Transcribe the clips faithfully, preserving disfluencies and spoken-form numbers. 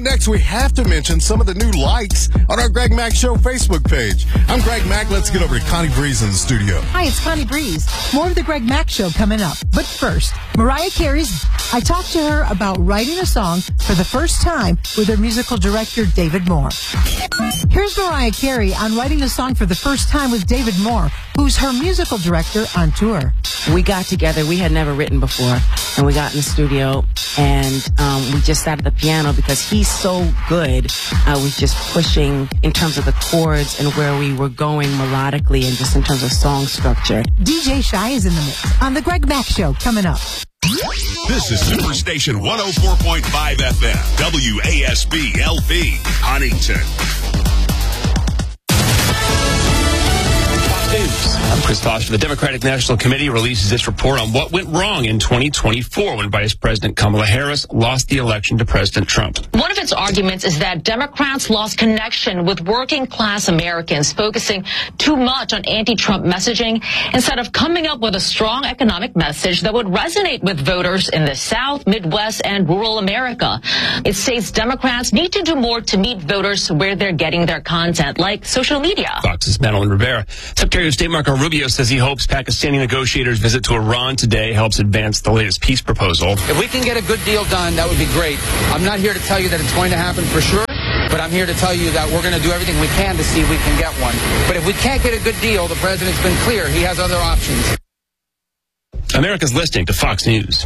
up next, we have to mention some of the new likes on our Greg Mack Show Facebook page. I'm Greg Mack. Let's get over to Connie Breeze in the studio. Hi, it's Connie Breeze. More of the Greg Mack Show coming up. But first, Mariah Carey's. I talked to her about writing a song for the first time with her musical director, David Moore. Here's Mariah Carey on writing a song for the first time with David Moore, who's her musical director on tour. We got together. We had never written before, and we got in the studio, and um, we just sat at the piano because he's so good. I was just pushing in terms of the chords and where we were going melodically and just in terms of song structure. D J Shy is in the mix on the Greg Mack Show coming up. This is Superstation one oh four point five F M, W A S B L P, Huntington. News. I'm Chris Foster. The Democratic National Committee releases its report on what went wrong in twenty twenty-four when Vice President Kamala Harris lost the election to President Trump. One of its arguments is that Democrats lost connection with working-class Americans, focusing too much on anti-Trump messaging instead of coming up with a strong economic message that would resonate with voters in the South, Midwest, and rural America. It states Democrats need to do more to meet voters where they're getting their content, like social media. Fox's Madeline Rivera. Secretary of State Marco Rubio says he hopes Pakistani negotiators' visit to Iran today helps advance the latest peace proposal. If we can get a good deal done, that would be great. I'm not here to tell you that it's going to happen for sure, but I'm here to tell you that we're going to do everything we can to see if we can get one. But if we can't get a good deal, the president's been clear. He has other options. America's listening to Fox News.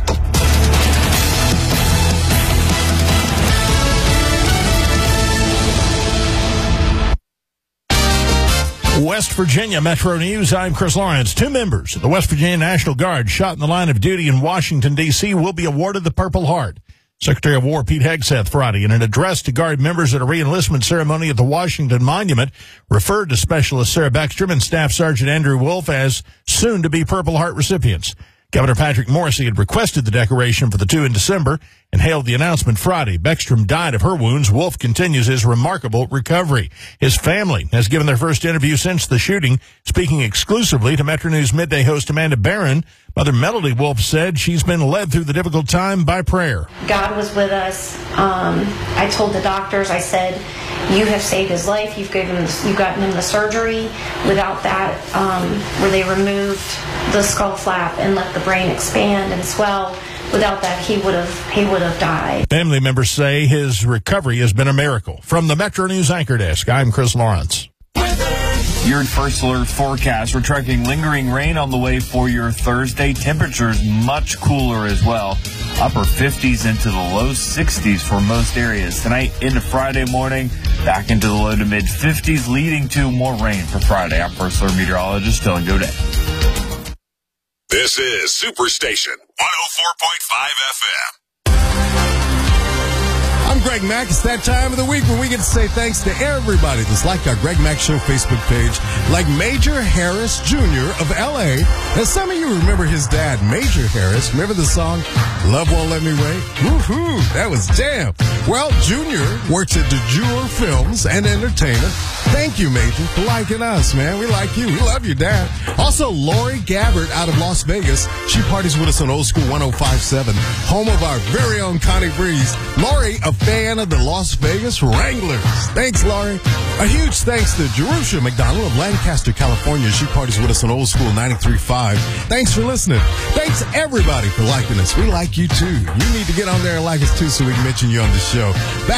West Virginia Metro News, I'm Chris Lawrence. Two members of the West Virginia National Guard shot in the line of duty in Washington, D C will be awarded the Purple Heart. Secretary of War Pete Hegseth Friday, in an address to Guard members at a re-enlistment ceremony at the Washington Monument, referred to Specialist Sarah Beckstrom and Staff Sergeant Andrew Wolf as soon-to-be Purple Heart recipients. Governor Patrick Morrisey had requested the decoration for the two in December and hailed the announcement Friday. Beckstrom died of her wounds. Wolf continues his remarkable recovery. His family has given their first interview since the shooting. Speaking exclusively to Metro News Midday host Amanda Barron, Mother Melody Wolf said she's been led through the difficult time by prayer. God was with us. Um, I told the doctors, I said, you have saved his life. You've given, you've gotten him the surgery. Without that, um, where they removed the skull flap and let the brain expand and swell, without that, he would have he would have died. Family members say his recovery has been a miracle. From the Metro News Anchor Desk, I'm Chris Lawrence. Your first alert forecast. We're tracking lingering rain on the way for your Thursday. Temperatures much cooler as well. Upper fifties into the low sixties for most areas. Tonight into Friday morning, back into the low to mid fifties, leading to more rain for Friday. I'm first alert meteorologist Dylan Godet. This is Superstation one oh four point five F M. I'm Greg Mack. It's that time of the week when we get to say thanks to everybody that's liked our Greg Mack Show Facebook page, like Major Harris Junior of L A. And some of you remember his dad, Major Harris. Remember the song, Love Won't Let Me Wait? Woohoo! That was jam. Well, Junior works at DeJure Films and Entertainment. Thank you, Major, for liking us, man. We like you. We love you, Dad. Also, Lori Gabbard out of Las Vegas. She parties with us on Old School one oh five point seven, home of our very own Connie Breeze. Lori, a fan of the Las Vegas Wranglers. Thanks, Lori. A huge thanks to Jerusha McDonald of Lancaster, California. She parties with us on Old School ninety-three point five. Thanks for listening. Thanks, everybody, for liking us. We like you, too. You need to get on there and like us, too, so we can mention you on the show. Back